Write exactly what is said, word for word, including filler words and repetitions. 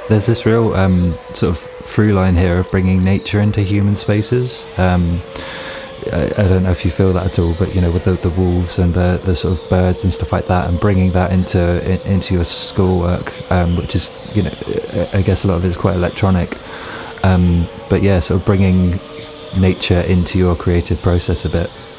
there's this real um, sort of through line here of bringing nature into human spaces. Um, I, I don't know if you feel that at all, but you know, with the, the wolves and the, the sort of birds and stuff like that, and bringing that into in, into your schoolwork, um, which is, you know, I guess a lot of it is quite electronic. Um, but yeah, sort of bringing nature into your creative process a bit.